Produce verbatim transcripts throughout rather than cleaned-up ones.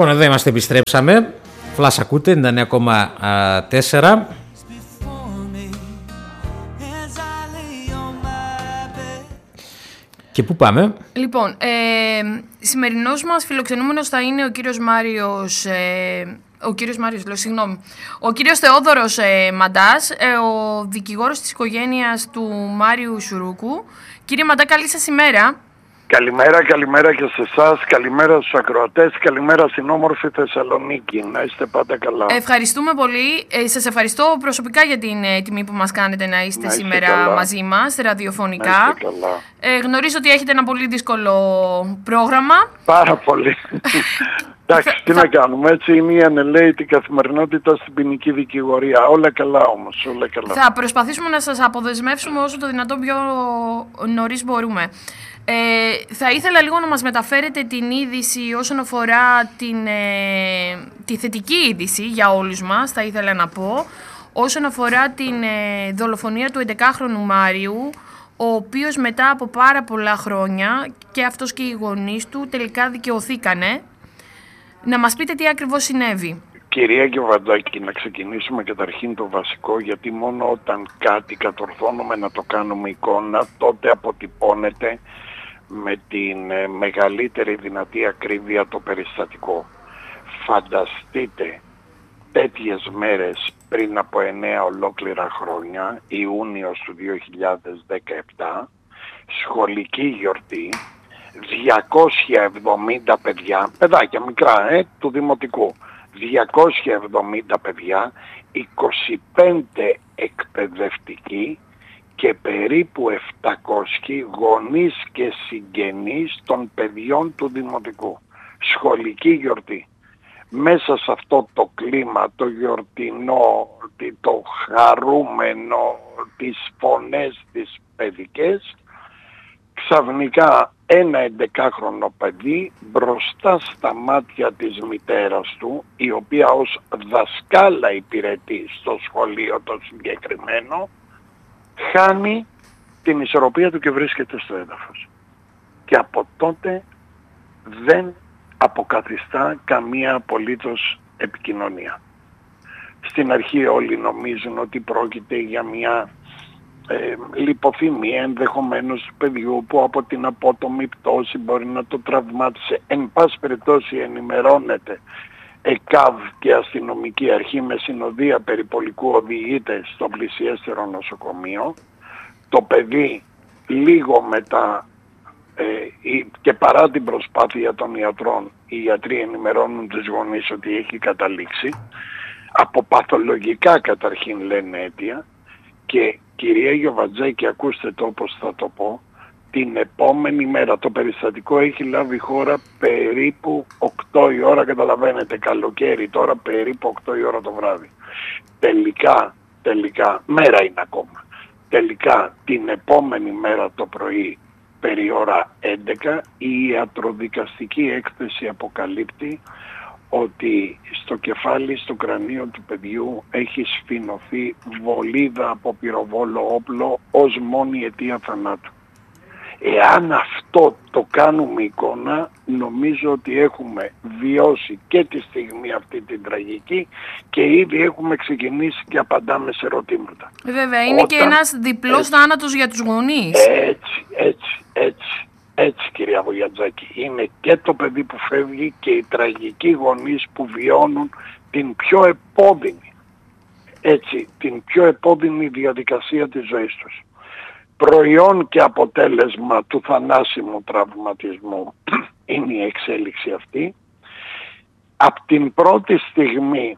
Λοιπόν, εδώ είμαστε, επιστρέψαμε. Φλάς ακούτε, ενενήντα εννέα κόμμα τέσσερα. Και πού πάμε? Λοιπόν, ε, σημερινός μας φιλοξενούμενος θα είναι ο κύριος Μάριος... Ε, ο κύριος Μάριος, λέω, συγγνώμη. Ο κύριος Θεόδωρος ε, Μαντάς, ε, ο δικηγόρος της οικογένειας του Μάριου Σουρούκου. Κύριε Μαντά, καλή σας ημέρα. Καλημέρα, καλημέρα και σε εσάς, καλημέρα στους ακροατές, καλημέρα στην όμορφη Θεσσαλονίκη. Να είστε πάντα καλά. Ευχαριστούμε πολύ. Ε, σας ευχαριστώ προσωπικά για την ε, τιμή που μας κάνετε να είστε, να είστε σήμερα καλά. μαζί μας, ραδιοφωνικά. Να είστε καλά. Ε, γνωρίζω ότι έχετε ένα πολύ δύσκολο πρόγραμμα. Πάρα πολύ. Εντάξει, τι θα... να κάνουμε, έτσι είναι η ανελαίτη καθημερινότητα στην ποινική δικηγορία. Όλα καλά όμως, όλα καλά. Θα προσπαθήσουμε να σας αποδεσμεύσουμε όσο το δυνατόν πιο νωρίς μπορούμε. Ε, θα ήθελα λίγο να μας μεταφέρετε την είδηση όσον αφορά την, ε, τη θετική είδηση για όλους μας, θα ήθελα να πω, όσον αφορά την ε, δολοφονία του έντεκαχρονου Μάριου, ο οποίος μετά από πάρα πολλά χρόνια και αυτός και οι γονείς του τελικά δικαιωθήκανε. Να μας πείτε τι ακριβώς συνέβη. Κυρία Γιωβαντάκη, να ξεκινήσουμε καταρχήν το βασικό, γιατί μόνο όταν κάτι κατορθώνουμε να το κάνουμε εικόνα, τότε αποτυπώνεται με την ε, μεγαλύτερη δυνατή ακρίβεια το περιστατικό. Φανταστείτε τέτοιες μέρες πριν από εννέα ολόκληρα χρόνια, Ιούνιος του δύο χιλιάδες δεκαεπτά, σχολική γιορτή, διακόσια εβδομήντα παιδιά, παιδάκια μικρά, ε, του δημοτικού, διακόσια εβδομήντα παιδιά, είκοσι πέντε εκπαιδευτικοί και περίπου επτακόσιοι γονείς και συγγενείς των παιδιών του δημοτικού. Σχολική γιορτή. Μέσα σε αυτό το κλίμα, το γιορτινό, το χαρούμενο, τις φωνές τις παιδικές, ξαφνικά ένα εντεκάχρονο παιδί μπροστά στα μάτια της μητέρας του, η οποία ως δασκάλα υπηρετεί στο σχολείο το συγκεκριμένο, χάνει την ισορροπία του και βρίσκεται στο έδαφος. Και από τότε δεν αποκαθιστά καμία απολύτως επικοινωνία. Στην αρχή όλοι νομίζουν ότι πρόκειται για μια ε, λιποθυμία ενδεχομένως του παιδιού που από την απότομη πτώση μπορεί να το τραυμάτισε. Εν πάση περιπτώσει ενημερώνεται ΕΚΑΒ και αστυνομική αρχή με συνοδεία περιπολικού, οδηγείται στο πλησιέστερο νοσοκομείο. Το παιδί λίγο μετά ε, και παρά την προσπάθεια των ιατρών, οι ιατροί ενημερώνουν τους γονείς ότι έχει καταλήξει. Από παθολογικά καταρχήν λένε αίτια. Και κυρία Γιωβαντζάκη, ακούστε το όπως θα το πω, την επόμενη μέρα, το περιστατικό έχει λάβει χώρα περίπου οκτώ η ώρα, καταλαβαίνετε, καλοκαίρι τώρα, περίπου οκτώ η ώρα το βράδυ. Τελικά, τελικά, μέρα είναι ακόμα, τελικά την επόμενη μέρα το πρωί, περί ώρα έντεκα, η ιατροδικαστική έκθεση αποκαλύπτει ότι στο κεφάλι, στο κρανίο του παιδιού έχει σφινωθεί βολίδα από πυροβόλο όπλο ως μόνη αιτία θανάτου. Εάν αυτό το κάνουμε εικόνα, νομίζω ότι έχουμε βιώσει και τη στιγμή αυτή την τραγική και ήδη έχουμε ξεκινήσει και απαντάμε σε ερωτήματα. Βέβαια, είναι Όταν... και ένας διπλός έτσι, θάνατος για τους γονείς. Έτσι, έτσι, έτσι. Έτσι, κυρία Βογιατζάκη, είναι και το παιδί που φεύγει και οι τραγικοί γονείς που βιώνουν την πιο επώδυνη, έτσι, την πιο επώδυνη διαδικασία της ζωής τους. Προϊόν και αποτέλεσμα του θανάσιμου τραυματισμού είναι η εξέλιξη αυτή. Από την πρώτη στιγμή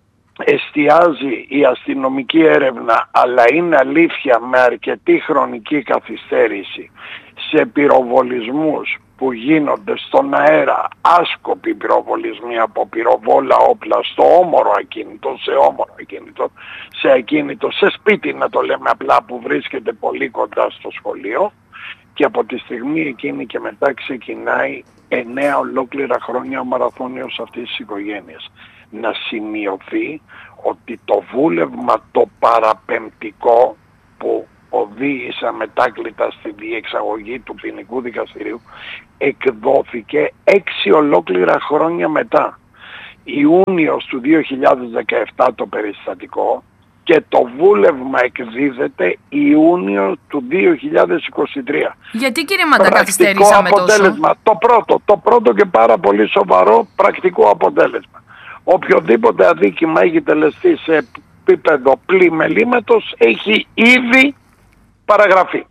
εστιάζει η αστυνομική έρευνα, αλλά είναι αλήθεια με αρκετή χρονική καθυστέρηση, σε πυροβολισμούς που γίνονται στον αέρα, άσκοποι πυροβολισμοί από πυροβόλα όπλα στο όμορο ακίνητο, σε όμορο ακίνητο, σε ακίνητο, σε σπίτι να το λέμε απλά, που βρίσκεται πολύ κοντά στο σχολείο, και από τη στιγμή εκείνη και μετά ξεκινάει εννέα ολόκληρα χρόνια ο μαραθώνιος αυτής της οικογένειας. Να σημειωθεί ότι το βούλευμα το παραπεμπτικό που οδήγησα μετάκλητα στη διεξαγωγή του ποινικού δικαστηρίου εκδόθηκε έξι ολόκληρα χρόνια μετά. Ιούνιος του δύο χιλιάδες δεκαεπτά το περιστατικό και το βούλευμα εκδίδεται Ιούνιο του δύο χιλιάδες είκοσι τρία. Γιατί, κύριε Μαντά, καθυστερήσαμε αποτέλεσμα, τόσο? Το πρώτο, το πρώτο και πάρα πολύ σοβαρό πρακτικό αποτέλεσμα. Οποιοδήποτε αδίκημα έχει τελεστεί σε επίπεδο πλημελήματος έχει ήδη παραγραφεί.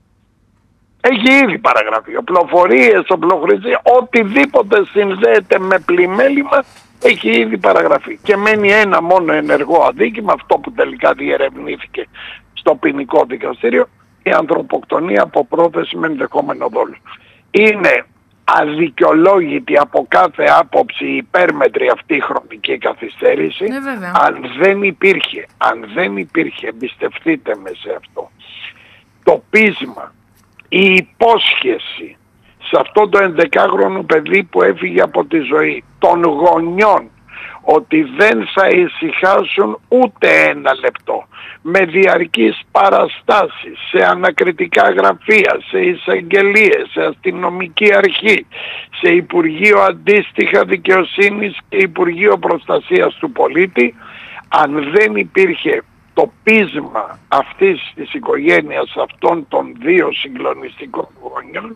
Έχει ήδη παραγραφεί. Οπλοφορίες, οπλοχρησία, οτιδήποτε συνδέεται με πλημέλημα έχει ήδη παραγραφεί. Και μένει ένα μόνο ενεργό αδίκημα, αυτό που τελικά διερευνήθηκε στο ποινικό δικαστήριο, η ανθρωποκτονία από πρόθεση με ενδεχόμενο δόλο. Είναι αδικαιολόγητη από κάθε άποψη υπέρμετρη αυτή η χρονική καθυστέρηση. Ναι, βέβαια. αν δεν υπήρχε, αν δεν υπήρχε, εμπιστευτείτε με σε αυτό, το πείσμα, η υπόσχεση σε αυτό το ενδεκάχρονο παιδί που έφυγε από τη ζωή, των γονιών, ότι δεν θα ησυχάσουν ούτε ένα λεπτό, με διαρκείς παραστάσεις σε ανακριτικά γραφεία, σε εισαγγελίες, σε αστυνομική αρχή, σε Υπουργείο αντίστοιχα δικαιοσύνης και Υπουργείο προστασίας του πολίτη. Αν δεν υπήρχε το πείσμα αυτής της οικογένειας, αυτών των δύο συγκλονιστικών γονιών,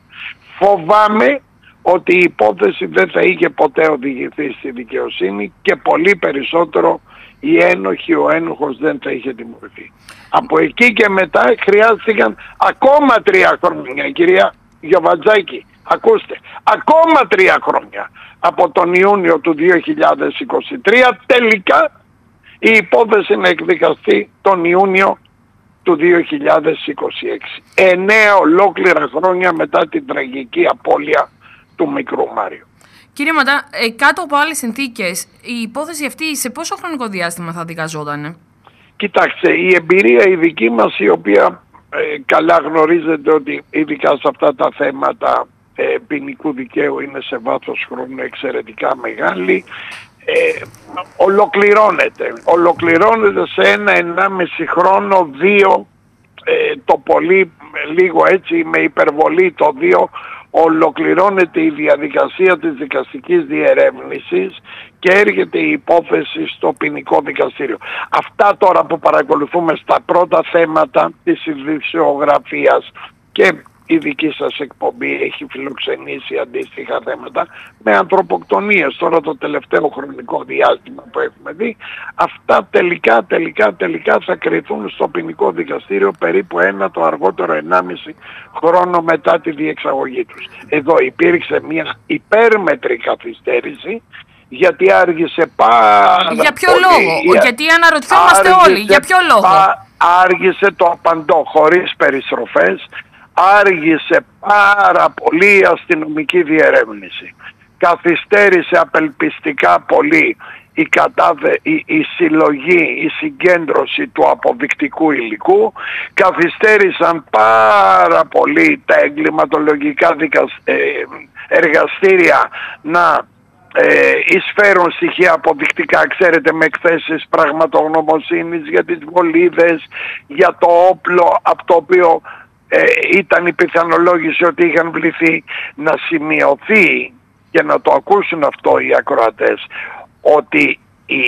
φοβάμαι ότι η υπόθεση δεν θα είχε ποτέ οδηγηθεί στη δικαιοσύνη και πολύ περισσότερο η ένοχη, ο ένοχος δεν θα είχε τιμωρηθεί. Από εκεί και μετά χρειάστηκαν ακόμα τρία χρόνια, κυρία Γιοβατζάκη, ακούστε, ακόμα τρία χρόνια από τον Ιούνιο του δύο χιλιάδες είκοσι τρία τελικά η υπόθεση να εκδικαστεί τον Ιούνιο του δύο χιλιάδες είκοσι έξι. Εννέα ολόκληρα χρόνια μετά την τραγική απώλεια του μικρού Μάριου. Κύριε Μαντά, ε, κάτω από άλλες συνθήκες, η υπόθεση αυτή σε πόσο χρονικό διάστημα θα δικαζότανε? Κοιτάξτε, η εμπειρία η δική μας, η οποία ε, καλά γνωρίζετε ότι ειδικά σε αυτά τα θέματα ε, ποινικού δικαίου είναι σε βάθος χρόνου εξαιρετικά μεγάλη, ε, ολοκληρώνεται. Ολοκληρώνεται σε ένα ενάμιση χρόνο, δύο, ε, το πολύ λίγο έτσι με υπερβολή το δύο, ολοκληρώνεται η διαδικασία της δικαστικής διερεύνησης και έρχεται η υπόθεση στο ποινικό δικαστήριο. Αυτά τώρα που παρακολουθούμε στα πρώτα θέματα της ειδησιογραφίας, και η δική σας εκπομπή έχει φιλοξενήσει αντίστοιχα θέματα με ανθρωποκτονίες τώρα το τελευταίο χρονικό διάστημα που έχουμε δει, αυτά τελικά τελικά τελικά θα κριθούν στο ποινικό δικαστήριο περίπου ένα το αργότερο ενάμιση χρόνο μετά τη διεξαγωγή τους. Εδώ υπήρξε μια υπέρμετρη καθυστέρηση, γιατί άργησε πάρα Για ποιο πολύ. λόγο? Γιατί αναρωτιόμαστε άργησε, όλοι. Για ποιο λόγο? Πα, άργησε, το απαντώ χωρίς περιστροφές, άργησε πάρα πολύ η αστυνομική διερεύνηση. Καθυστέρησε απελπιστικά πολύ η, κατάδε, η, η συλλογή, η συγκέντρωση του αποδεικτικού υλικού. Καθυστέρησαν πάρα πολύ τα εγκληματολογικά δικασ, ε, εργαστήρια να ε, εισφέρουν στοιχεία αποδεικτικά, ξέρετε, με εκθέσεις πραγματογνωμοσύνης για τις βολίδες, για το όπλο από το οποίο ε, ήταν η πιθανολόγηση ότι είχαν βληθεί. Να σημειωθεί και να το ακούσουν αυτό οι ακροατές, ότι η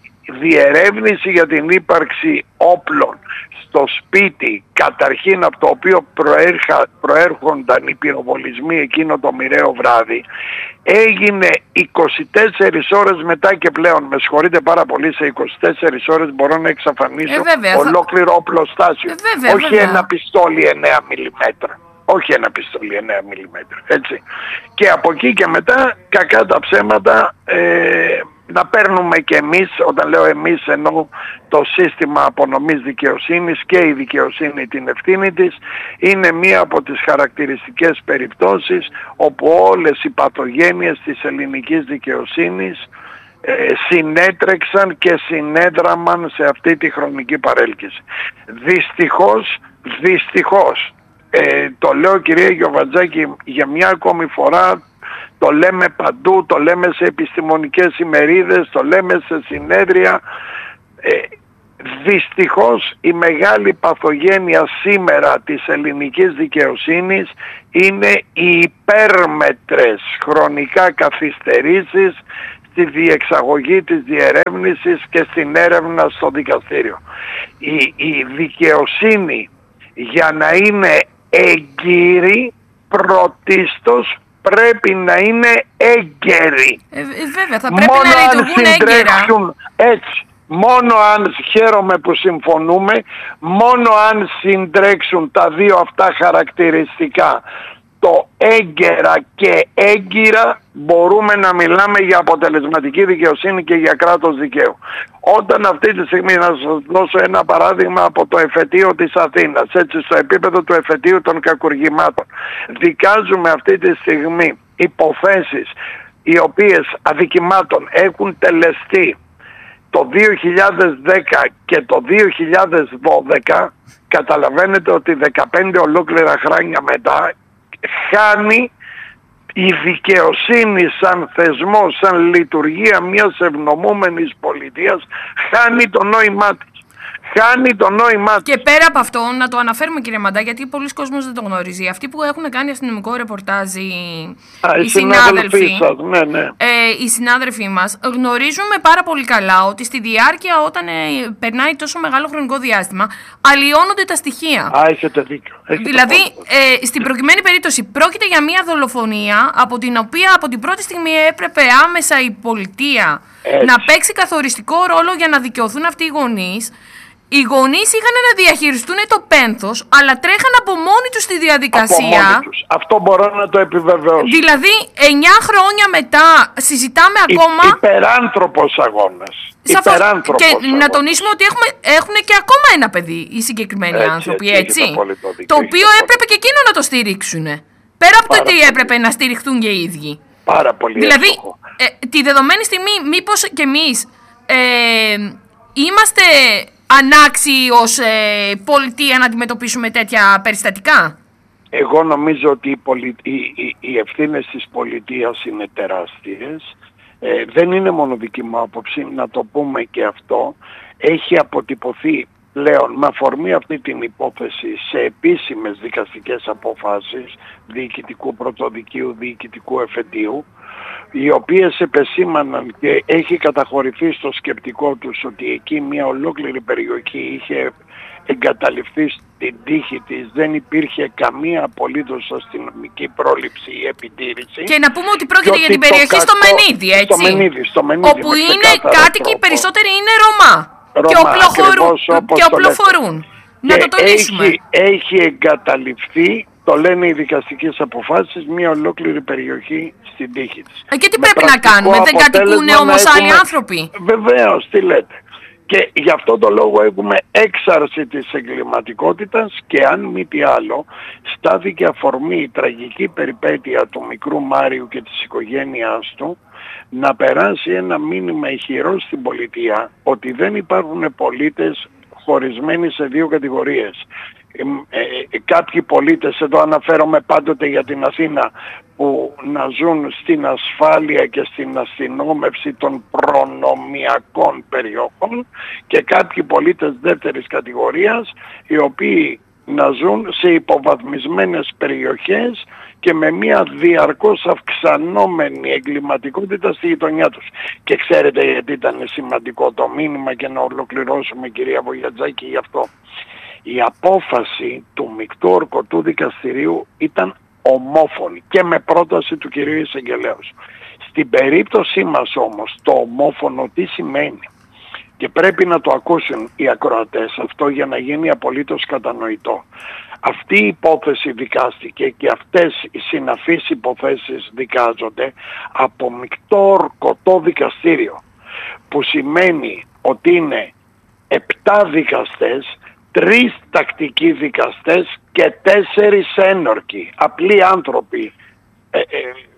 διερεύνηση για την ύπαρξη όπλων στο σπίτι, καταρχήν από το οποίο προέρχα, προέρχονταν οι πυροβολισμοί εκείνο το μοιραίο βράδυ, έγινε είκοσι τέσσερις ώρες μετά και πλέον. Με συγχωρείτε πάρα πολύ, σε είκοσι τέσσερις ώρες μπορώ να εξαφανίσω ε, βέβαια, ολόκληρο οπλοστάσιο. Ε, βέβαια, όχι βέβαια. ένα πιστόλι εννέα μιλιμέτρα. Όχι ένα πιστόλι εννέα μιλιμέτρα, έτσι. Και από εκεί και μετά, κακά τα ψέματα, ε, να παίρνουμε και εμείς, όταν λέω εμείς εννοώ το σύστημα απονομής δικαιοσύνης και η δικαιοσύνη την ευθύνη της, είναι μία από τις χαρακτηριστικές περιπτώσεις όπου όλες οι παθογένειες της ελληνικής δικαιοσύνης ε, συνέτρεξαν και συνέδραμαν σε αυτή τη χρονική παρέλκυση. Δυστυχώς, δυστυχώς, ε, το λέω κυρία Γιοβατζάκη για μια ακόμη φορά, το λέμε παντού, το λέμε σε επιστημονικές ημερίδες, το λέμε σε συνέδρια. Ε, δυστυχώς η μεγάλη παθογένεια σήμερα της ελληνικής δικαιοσύνης είναι οι υπέρμετρες χρονικά καθυστερήσεις στη διεξαγωγή της διερεύνησης και στην έρευνα στο δικαστήριο. Η, η δικαιοσύνη για να είναι έγκυρη πρωτίστως πρέπει να είναι έγκαιρη. Ε, βέβαια, θα πρέπει μόνο να λειτουργούν έγκαιρα. Έτσι, μόνο αν, χαίρομαι που συμφωνούμε, μόνο αν συντρέξουν τα δύο αυτά χαρακτηριστικά, το έγκαιρα και έγκυρα, μπορούμε να μιλάμε για αποτελεσματική δικαιοσύνη και για κράτος δικαίου. Όταν αυτή τη στιγμή, να σας δώσω ένα παράδειγμα από το εφετείο της Αθήνας, έτσι στο επίπεδο του εφετείου των κακουργημάτων, δικάζουμε αυτή τη στιγμή υποθέσεις οι οποίες αδικημάτων έχουν τελεστεί το δύο χιλιάδες δέκα και το δύο χιλιάδες δώδεκα. Καταλαβαίνετε ότι δεκαπέντε ολόκληρα χρόνια μετά χάνει η δικαιοσύνη σαν θεσμό, σαν λειτουργία μιας ευνομούμενης πολιτείας, χάνει το νόημά της. Χάνει το νόημά της. Και πέρα από αυτό, να το αναφέρουμε, κύριε Μαντά, γιατί πολλοί κόσμος δεν το γνωρίζει. Αυτοί που έχουν κάνει αστυνομικό ρεπορτάζ, οι, Α, οι συνάδελφοι, σας, ναι, ναι. Ε, οι συνάδελφοί μας, γνωρίζουμε πάρα πολύ καλά ότι στη διάρκεια, όταν ε, περνάει τόσο μεγάλο χρονικό διάστημα, αλλοιώνονται τα στοιχεία. Α, έχετε δίκιο. Έχετε δηλαδή, ε, στην προκειμένη περίπτωση, πρόκειται για μια δολοφονία από την οποία από την πρώτη στιγμή έπρεπε άμεσα η πολιτεία Έτσι. να παίξει καθοριστικό ρόλο για να δικαιωθούν αυτοί οι γονείς. Οι γονείς είχαν να διαχειριστούν το πένθος, αλλά τρέχαν από μόνοι τους στη διαδικασία. Από μόνοι τους. Αυτό μπορώ να το επιβεβαιώσω. Δηλαδή, εννιά χρόνια μετά συζητάμε ακόμα... Υ, υπεράνθρωπος αγώνας. Σαφώς. Υπεράνθρωπος Και αγώνας. να τονίσουμε ότι έχουμε, έχουν και ακόμα ένα παιδί οι συγκεκριμένοι έτσι, άνθρωποι, έτσι, έτσι. το, δίκιο, το οποίο έπρεπε και εκείνο να το στηρίξουν. Πέρα από το ότι έπρεπε να στηριχθούν και οι ίδιοι. Πάρα πολύ Δηλαδή, ε, τη δεδομένη στιγμή, μήπως και εμείς ε, είμαστε... ανάξιοι ως ε, πολιτεία να αντιμετωπίσουμε τέτοια περιστατικά. Εγώ νομίζω ότι οι, πολι... οι, οι, οι ευθύνες της πολιτείας είναι τεράστιες. Ε, δεν είναι μόνο δική μου άποψη, να το πούμε και αυτό. Έχει αποτυπωθεί πλέον με αφορμή αυτή την υπόθεση σε επίσημες δικαστικές αποφάσεις διοικητικού πρωτοδικείου, διοικητικού εφετείου, οι οποίες επεσήμαναν και έχει καταχωρηθεί στο σκεπτικό τους ότι εκεί μια ολόκληρη περιοχή είχε εγκαταλειφθεί στην τύχη της, δεν υπήρχε καμία απολύτως αστυνομική πρόληψη ή επιτήρηση. Και να πούμε ότι πρόκειται για την περιοχή στο Μενίδη, έτσι, στο Μενίδη, στο Μενίδη, όπου είναι κάτοικοι, περισσότεροι είναι Ρωμά, Ρωμά και, οπλοφορούν, και το οπλοφορούν. Να και το τονίσουμε. Έχει, έχει εγκαταλειφθεί, το λένε οι δικαστικές αποφάσεις, μια ολόκληρη περιοχή στην τύχη της. Ε, και τι πρέπει να κάνουμε, δεν κατοικούν όμως έχουμε... άλλοι άνθρωποι. Βεβαίως, τι λέτε. Και γι' αυτό το λόγο έχουμε έξαρση της εγκληματικότητας και αν μη τι άλλο, στάθηκε αφορμή η τραγική περιπέτεια του μικρού Μάριου και της οικογένειάς του να περάσει ένα μήνυμα ηχηρό στην πολιτεία ότι δεν υπάρχουν πολίτες χωρισμένοι σε δύο κατηγορίες. Ε, ε, κάποιοι πολίτες, εδώ αναφέρομαι πάντοτε για την Αθήνα, που να ζουν στην ασφάλεια και στην αστυνόμευση των προνομιακών περιοχών, και κάποιοι πολίτες δεύτερης κατηγορίας οι οποίοι να ζουν σε υποβαθμισμένες περιοχές και με μια διαρκώς αυξανόμενη εγκληματικότητα στη γειτονιά τους. Και ξέρετε γιατί ήταν σημαντικό το μήνυμα, και να ολοκληρώσουμε, κυρία Βογιατζάκη, γι' αυτό. Η απόφαση του μεικτού ορκωτού δικαστηρίου ήταν ομόφωνη και με πρόταση του κυρίου Εισαγγελέως. Στην περίπτωσή μας όμως το ομόφωνο τι σημαίνει, και πρέπει να το ακούσουν οι ακροατές αυτό για να γίνει απολύτως κατανοητό. Αυτή η υπόθεση δικάστηκε και αυτές οι συναφείς υποθέσεις δικάζονται από μεικτό ορκωτό δικαστήριο, που σημαίνει ότι είναι επτά δικαστές, τρεις τακτικοί δικαστές και τέσσερις ένορκοι, απλοί άνθρωποι, ε, ε,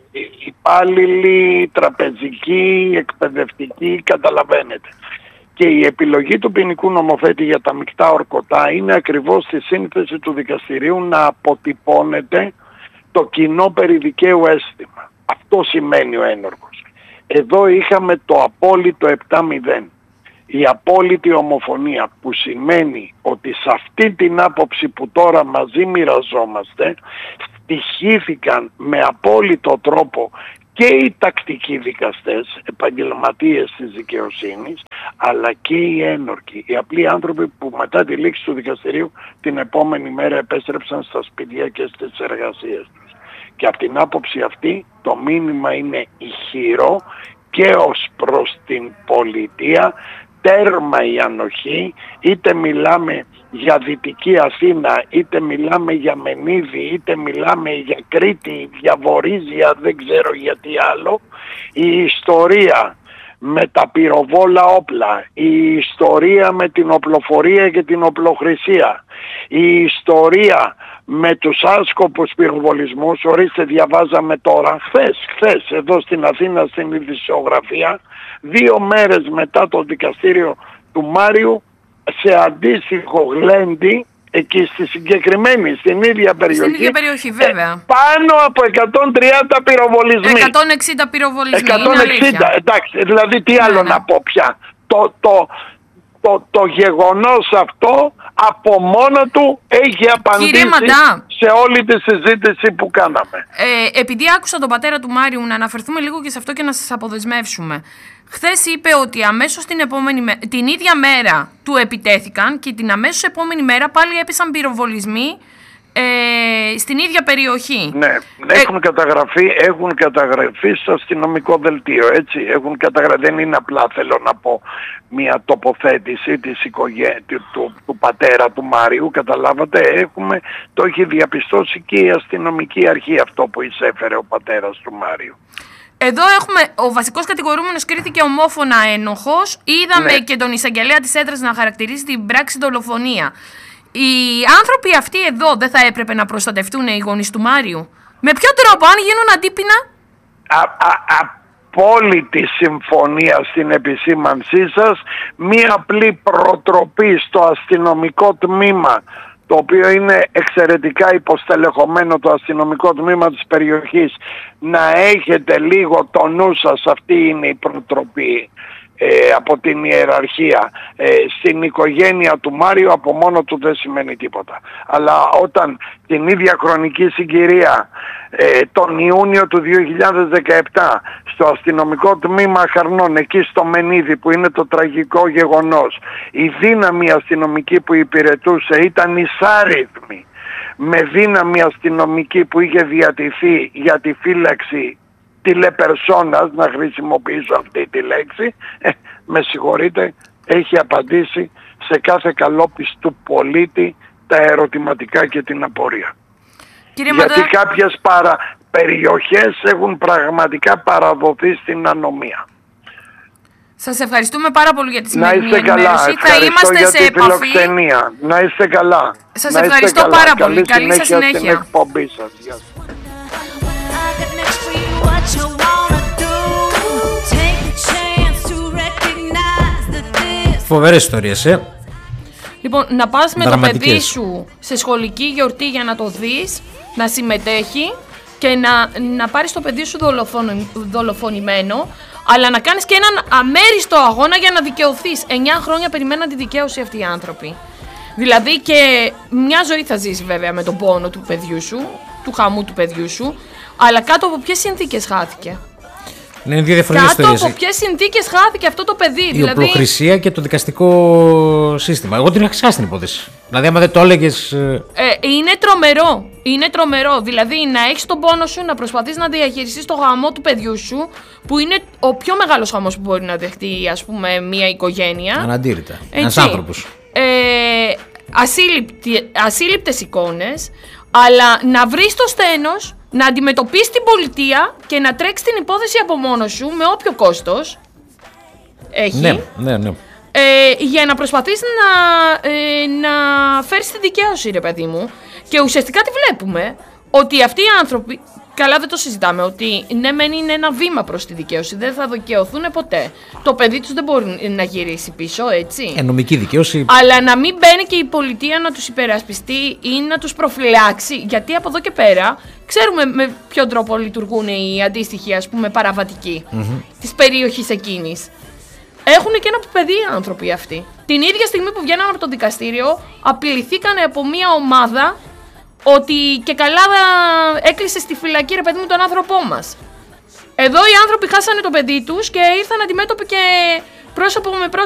υπάλληλοι, τραπεζικοί, εκπαιδευτικοί, καταλαβαίνετε. Και η επιλογή του ποινικού νομοθέτη για τα μεικτά ορκωτά είναι ακριβώς στη σύνθεση του δικαστηρίου να αποτυπώνεται το κοινό περί δικαίου αίσθημα. Αυτό σημαίνει ο ένορκος. Εδώ είχαμε το απόλυτο επτά μηδέν. Η απόλυτη ομοφωνία, που σημαίνει ότι σε αυτή την άποψη που τώρα μαζί μοιραζόμαστε στοιχήθηκαν με απόλυτο τρόπο και οι τακτικοί δικαστές, επαγγελματίες της δικαιοσύνης, αλλά και οι ένορκοι, οι απλοί άνθρωποι που μετά τη λήξη του δικαστηρίου την επόμενη μέρα επέστρεψαν στα σπίτια και στις εργασίες τους. Και από την άποψη αυτή το μήνυμα είναι ηχηρό και ως προς την πολιτεία, τέρμα η ανοχή, είτε μιλάμε για Δυτική Αθήνα, είτε μιλάμε για Μενίδη, είτε μιλάμε για Κρήτη, για Βορίζια, δεν ξέρω γιατί άλλο. Η ιστορία με τα πυροβόλα όπλα, η ιστορία με την οπλοφορία και την οπλοχρησία, η ιστορία με τους άσκοπους πυροβολισμούς, ορίστε διαβάζαμε τώρα, χθες, χθες εδώ στην Αθήνα στην ειδησιογραφία, δύο μέρες μετά το δικαστήριο του Μάριου, σε αντίστοιχο γλέντι, εκεί στη συγκεκριμένη, στην ίδια περιοχή, στην ίδια περιοχή βέβαια, πάνω από εκατόν τριάντα πυροβολισμοί. εκατόν εξήντα πυροβολισμοί, εκατόν εξήντα, εντάξει, δηλαδή τι άλλο ναι, ναι. να πω πια. Το, το, το, το γεγονός αυτό από μόνο του έχει απαντήσει σε όλη τη συζήτηση που κάναμε. Ε, επειδή άκουσα τον πατέρα του Μάριου, να αναφερθούμε λίγο και σε αυτό και να σας αποδεσμεύσουμε. Χθες είπε ότι αμέσως την, επόμενη, την ίδια μέρα του επιτέθηκαν και την αμέσως επόμενη μέρα πάλι έπεσαν πυροβολισμοί ε, στην ίδια περιοχή. Ναι, έχουν, ε... καταγραφεί, έχουν καταγραφεί στο αστυνομικό δελτίο, έτσι. Έχουν καταγραφεί, δεν είναι απλά, θέλω να πω, μια τοποθέτηση της οικογέ... του, του, του πατέρα του Μάριου, καταλάβατε, έχουμε, το έχει διαπιστώσει και η αστυνομική αρχή αυτό που εισέφερε ο πατέρας του Μάριου. Εδώ έχουμε, ο βασικός κατηγορούμενος κρίθηκε ομόφωνα ένοχος. Είδαμε ναι. και τον εισαγγελέα της έδρας να χαρακτηρίζει την πράξη δολοφονία. Οι άνθρωποι αυτοί εδώ δεν θα έπρεπε να προστατευτούν, οι γονείς του Μάριου? Με ποιο τρόπο, αν γίνουν αντίπεινα? Α, α, απόλυτη συμφωνία στην επισήμανσή σας. Μία απλή προτροπή στο αστυνομικό τμήμα, το οποίο είναι εξαιρετικά υποστελεχωμένο, το αστυνομικό τμήμα της περιοχής, να έχετε λίγο το νου σας, αυτή είναι η προτροπή ε, από την ιεραρχία. Ε, στην οικογένεια του Μάριου από μόνο του δεν σημαίνει τίποτα. Αλλά όταν την ίδια χρονική συγκυρία, ε, τον Ιούνιο του δύο χιλιάδες δεκαεπτά, στο αστυνομικό τμήμα Χαρνών, εκεί στο Μενίδη που είναι το τραγικό γεγονός, η δύναμη αστυνομική που υπηρετούσε ήταν εισάριθμη, με δύναμη αστυνομική που είχε διατηθεί για τη φύλαξη τηλεπερσόνας, να χρησιμοποιήσω αυτή τη λέξη, ε, με συγχωρείτε, έχει απαντήσει σε κάθε καλόπιστου πολίτη τα ερωτηματικά και την απορία. Κύριε Γιατί Ματά... κάποιες παρα... περιοχές έχουν πραγματικά παραδοθεί στην ανομία. Σας ευχαριστούμε πάρα πολύ για τη σημερινή ενημέρωση. Θα είμαστε για σε τη επαφή. φιλοξενία. Να είστε καλά. Σας να είστε ευχαριστώ καλά. πάρα πολύ. Καλή, Καλή σας συνέχεια. Στην εκπομπή σας. Γεια σας. Φοβερές ιστορίες, ε. Λοιπόν, να πας με το παιδί σου σε σχολική γιορτή για να το δεις, να συμμετέχει και να, να πάρεις το παιδί σου δολοφονη, δολοφονημένο, αλλά να κάνεις και έναν αμέριστο αγώνα για να δικαιωθείς. Εννιά χρόνια περιμέναν τη δικαίωση αυτοί οι άνθρωποι. Δηλαδή και μια ζωή θα ζήσει βέβαια με τον πόνο του παιδιού σου, του χαμού του παιδιού σου, αλλά κάτω από ποιες συνθήκες χάθηκε? Είναι δύο διαφορετικές ιστορίες. Κάτω από ποιες συνθήκες χάθηκε αυτό το παιδί? Η δηλαδή... οπλοχρησία και το δικαστικό σύστημα. Εγώ την είχα ξεχάσει την υπόθεση. Δηλαδή, άμα δεν το έλεγες. Ε, είναι τρομερό. Είναι τρομερό. Δηλαδή, να έχεις τον πόνο σου, να προσπαθείς να διαχειριστείς το γαμό του παιδιού σου, που είναι ο πιο μεγάλος γαμός που μπορεί να δεχτεί, ας πούμε, μια οικογένεια. Αναντήρητα. Ένας άνθρωπος. Ε, ασύλληπτες εικόνες, αλλά να βρεις το στένος, να αντιμετωπίσεις την πολιτεία και να τρέξεις την υπόθεση από μόνος σου, με όποιο κόστος έχει, ναι, ναι, ναι. Ε, για να προσπαθήσεις να, ε, να φέρεις τη δικαίωση, ρε παιδί μου. Και ουσιαστικά τι βλέπουμε? Ότι αυτοί οι άνθρωποι, καλά δεν το συζητάμε, ότι ναι μεν είναι ένα βήμα προς τη δικαίωση, δεν θα δικαιωθούν ποτέ. Το παιδί τους δεν μπορεί να γυρίσει πίσω, έτσι. Ε, νομική δικαίωση. Αλλά να μην μπαίνει και η πολιτεία να τους υπερασπιστεί ή να τους προφυλάξει, γιατί από εδώ και πέρα ξέρουμε με ποιον τρόπο λειτουργούν οι αντίστοιχοι, ας πούμε, παραβατικοί mm-hmm. της περιοχής εκείνης. Έχουν και ένα παιδί οι άνθρωποι αυτοί. Την ίδια στιγμή που βγαίναν από το δικαστήριο, απειληθήκαν από μια ομάδα ότι και καλά έκλεισε στη φυλακή, ρε παιδί μου, τον άνθρωπό μας. Εδώ οι άνθρωποι χάσανε το παιδί τους και ήρθαν αντιμέτωποι και πρόσωπο με πρόσωπο